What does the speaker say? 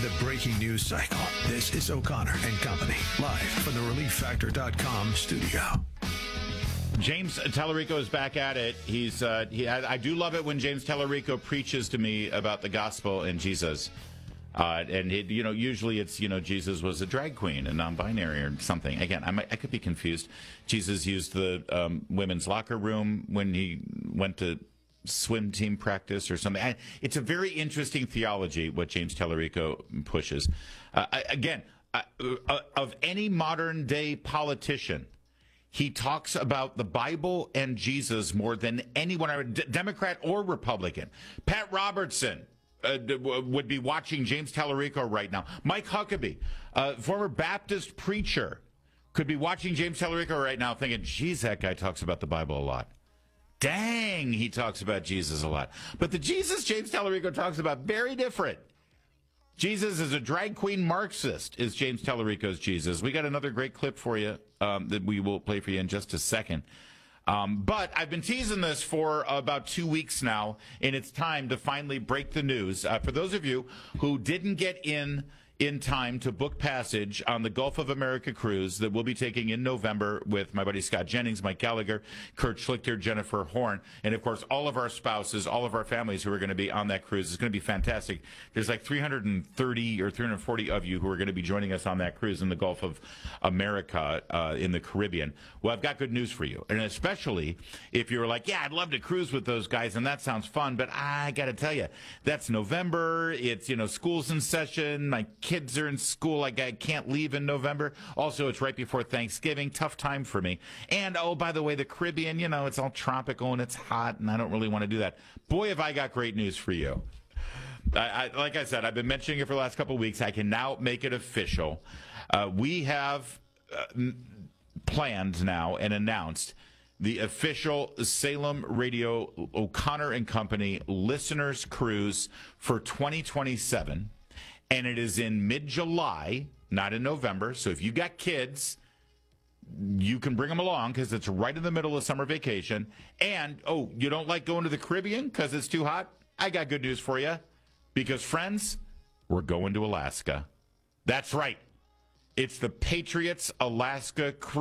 the breaking news cycle. This is O'Connor and Company, live from the ReliefFactor.com studio. James Tallarico is back at it. I do love it when James Tallarico preaches to me about the gospel and Jesus. Usually it's, Jesus was a drag queen, a non-binary or something. Again, I could be confused. Jesus used the women's locker room when he went to swim team practice or something. It's a very interesting theology, what James Tallarico pushes. Of any modern day politician, he talks about the Bible and Jesus more than anyone, Democrat or Republican. Pat Robertson would be watching James Tallarico right now. Mike Huckabee, former Baptist preacher, could be watching James Tallarico right now thinking, geez, that guy talks about the Bible a lot. Dang, he talks about Jesus a lot. But the Jesus James Tallarico talks about, very different. Jesus is a drag queen Marxist, is James Tallarico's Jesus. We got another great clip for you that we will play for you in just a second. But I've been teasing this for about 2 weeks now, and it's time to finally break the news. For those of you who didn't get in time to book passage on the Gulf of America cruise that we'll be taking in November with my buddy Scott Jennings, Mike Gallagher, Kurt Schlichter, Jennifer Horn, and of course all of our spouses, all of our families who are going to be on that cruise. It's going to be fantastic. There's like 330 or 340 of you who are going to be joining us on that cruise in the Gulf of America in the Caribbean. Well, I've got good news for you, and especially if you're like, yeah, I'd love to cruise with those guys, and that sounds fun, but I got to tell you, that's November. It's, school's in session. My kids are in school. I can't leave in November. Also, it's right before Thanksgiving. Tough time for me. And, oh, by the way, the Caribbean, it's all tropical and it's hot, and I don't really want to do that. Boy, have I got great news for you. Like I said, I've been mentioning it for the last couple of weeks. I can now make it official. We have planned now and announced the official Salem Radio O'Connor and Company Listeners Cruise for 2027. And it is in mid-July, not in November. So if you got kids, you can bring them along because it's right in the middle of summer vacation. And, you don't like going to the Caribbean because it's too hot? I got good news for you. Because, friends, we're going to Alaska. That's right. It's the Patriots Alaska Cruise.